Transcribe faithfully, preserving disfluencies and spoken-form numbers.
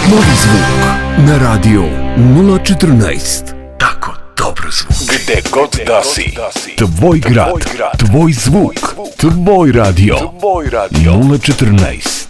Novi zvuk na radio nula četrnaest. Tako dobro zvuk. Gde god da si. Tvoj grad, tvoj zvuk, tvoj radio nula četrnaest.